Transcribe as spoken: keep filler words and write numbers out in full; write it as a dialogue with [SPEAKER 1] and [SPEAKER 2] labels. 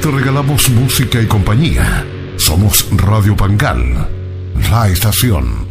[SPEAKER 1] te regalamos música y compañía. Somos Radio Pangal, la estación.